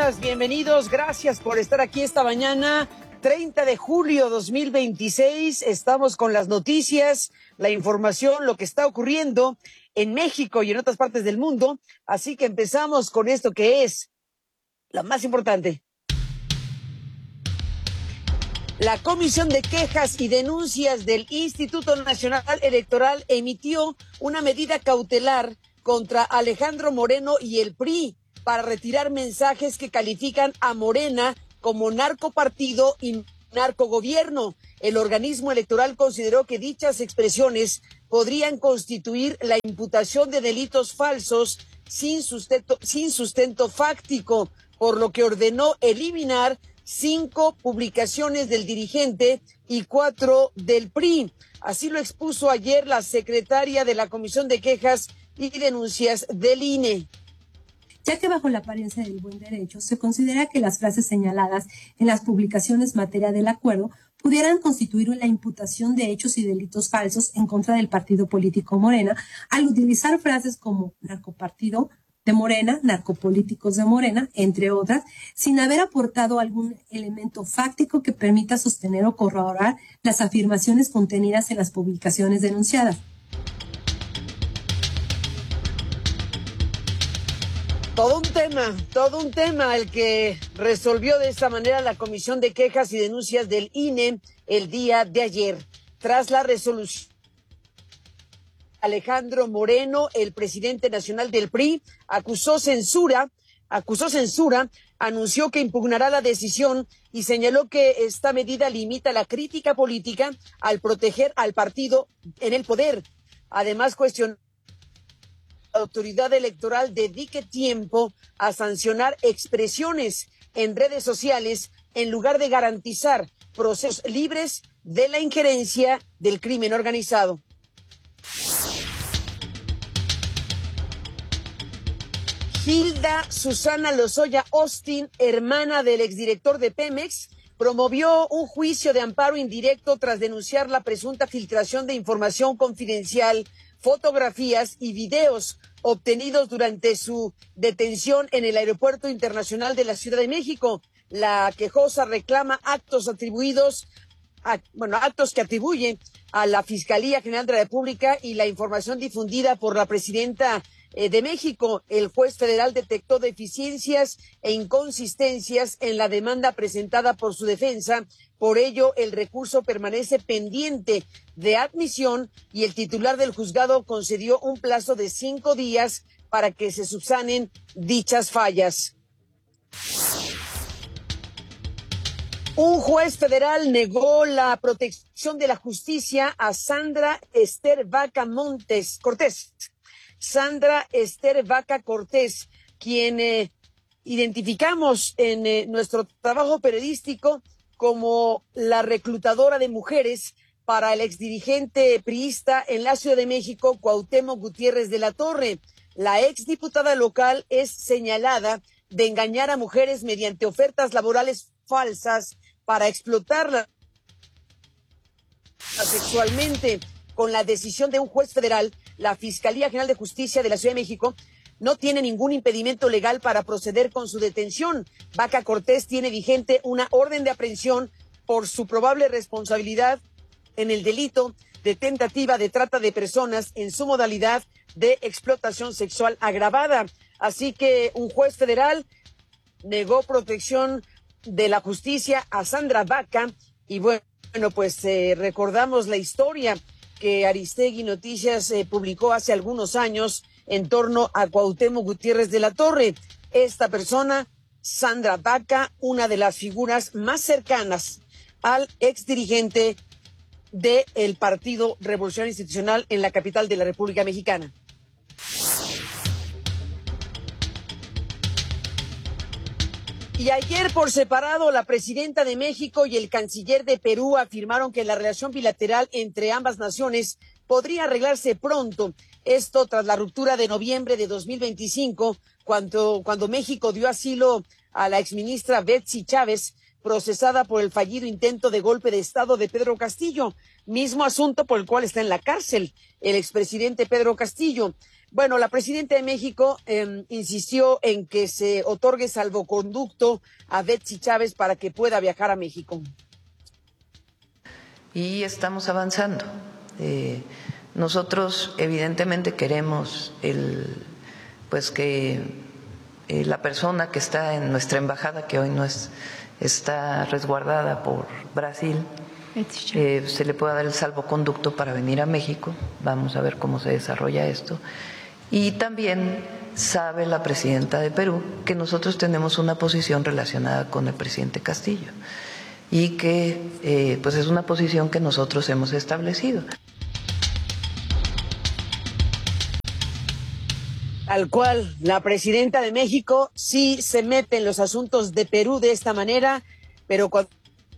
días, bienvenidos, gracias por estar aquí esta mañana, 30 de julio 2026, estamos con las noticias, la información, lo que está ocurriendo en México y en otras partes del mundo, así que empezamos con esto que es lo más importante. La Comisión de Quejas y Denuncias del Instituto Nacional Electoral emitió una medida cautelar contra Alejandro Moreno y el PRI para retirar mensajes que califican a Morena como narcopartido y narcogobierno. El organismo electoral consideró que dichas expresiones podrían constituir la imputación de delitos falsos sin sustento fáctico, por lo que ordenó eliminar 5 publicaciones del dirigente y 4 del PRI. Así lo expuso ayer la secretaria de la Comisión de Quejas y Denuncias del INE. Ya que bajo la apariencia del buen derecho se considera que las frases señaladas en las publicaciones materia del acuerdo pudieran constituir la imputación de hechos y delitos falsos en contra del partido político Morena al utilizar frases como narcopartido de Morena, narcopolíticos de Morena, entre otras, sin haber aportado algún elemento fáctico que permita sostener o corroborar las afirmaciones contenidas en las publicaciones denunciadas. Todo un tema el que resolvió de esta manera la Comisión de Quejas y Denuncias del INE el día de ayer. Tras la resolución, Alejandro Moreno, el presidente nacional del PRI, acusó censura, anunció que impugnará la decisión y señaló que esta medida limita la crítica política al proteger al partido en el poder. Además, cuestionó la autoridad electoral dedique tiempo a sancionar expresiones en redes sociales en lugar de garantizar procesos libres de la injerencia del crimen organizado. Hilda Susana Lozoya Austin, hermana del exdirector de Pemex, promovió un juicio de amparo indirecto tras denunciar la presunta filtración de información confidencial, fotografías y videos obtenidos durante su detención en el Aeropuerto Internacional de la Ciudad de México. La quejosa reclama actos que atribuyen a la Fiscalía General de la República y la información difundida por la presidenta de México. El juez federal detectó deficiencias e inconsistencias en la demanda presentada por su defensa. Por ello, el recurso permanece pendiente de admisión y el titular del juzgado concedió un plazo de 5 días para que se subsanen dichas fallas. Un juez federal negó la protección de la justicia a Sandra Esther Vaca Cortés. Sandra Esther Vaca Cortés, quien identificamos en nuestro trabajo periodístico como la reclutadora de mujeres para el exdirigente priista en la Ciudad de México, Cuauhtémoc Gutiérrez de la Torre. La exdiputada local es señalada de engañar a mujeres mediante ofertas laborales falsas para explotarlas sexualmente. Con la decisión de un juez federal, la Fiscalía General de Justicia de la Ciudad de México no tiene ningún impedimento legal para proceder con su detención. Vaca Cortés tiene vigente una orden de aprehensión por su probable responsabilidad en el delito de tentativa de trata de personas en su modalidad de explotación sexual agravada. Así que un juez federal negó protección de la justicia a Sandra Vaca y bueno, pues recordamos la historia que Aristegui Noticias publicó hace algunos años en torno a Cuauhtémoc Gutiérrez de la Torre. Esta persona, Sandra Vaca, una de las figuras más cercanas al exdirigente del Partido Revolucionario Institucional en la capital de la República Mexicana. Y ayer por separado, la presidenta de México y el canciller de Perú afirmaron que la relación bilateral entre ambas naciones podría arreglarse pronto. Esto tras la ruptura de noviembre de 2025, cuando México dio asilo a la exministra Betsy Chávez, procesada por el fallido intento de golpe de Estado de Pedro Castillo, mismo asunto por el cual está en la cárcel el expresidente Pedro Castillo. Bueno, la presidenta de México insistió en que se otorgue salvoconducto a Betsy Chávez para que pueda viajar a México. Y estamos avanzando. Nosotros evidentemente queremos pues que la persona que está en nuestra embajada, que hoy no está resguardada por Brasil, se le pueda dar el salvoconducto para venir a México. Vamos a ver cómo se desarrolla esto. Y también sabe la presidenta de Perú que nosotros tenemos una posición relacionada con el presidente Castillo y que pues es una posición que nosotros hemos establecido. Tal cual, la presidenta de México sí se mete en los asuntos de Perú de esta manera, pero cuando,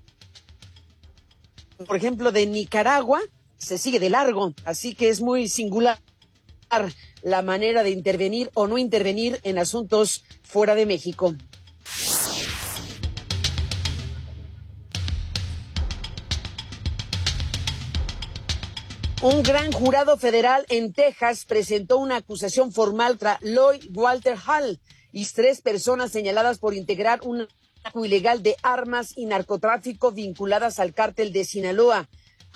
por ejemplo, de Nicaragua, se sigue de largo, así que es muy singular la manera de intervenir o no intervenir en asuntos fuera de México. Un gran jurado federal en Texas presentó una acusación formal contra Lloyd Walter Hall y 3 personas señaladas por integrar un tráfico ilegal de armas y narcotráfico vinculadas al cártel de Sinaloa.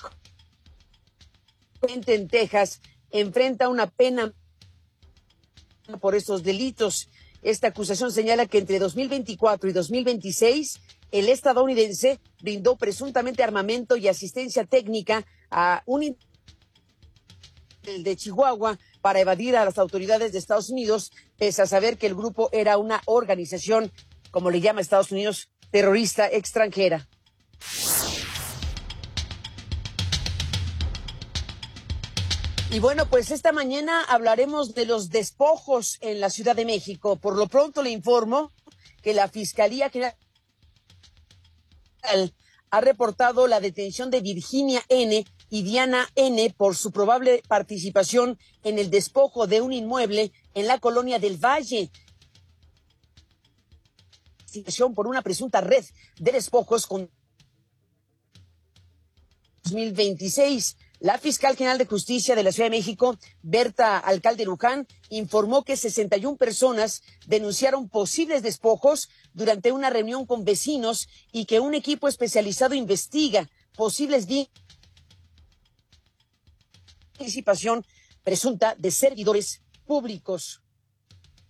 Gente en Texas enfrenta una pena por estos delitos. Esta acusación señala que entre 2024 y 2026 el estadounidense brindó presuntamente armamento y asistencia técnica a un de Chihuahua para evadir a las autoridades de Estados Unidos, pese a saber que el grupo era una organización, como le llama Estados Unidos, terrorista extranjera. Y bueno, pues esta mañana hablaremos de los despojos en la Ciudad de México. Por lo pronto le informo que la Fiscalía General ha reportado la detención de Virginia N. y Diana N. por su probable participación en el despojo de un inmueble en la colonia del Valle. Por una presunta red de despojos con 2026. La fiscal general de justicia de la Ciudad de México, Berta Alcalde Luján, informó que 61 personas denunciaron posibles despojos durante una reunión con vecinos y que un equipo especializado investiga posibles participación presunta de servidores públicos.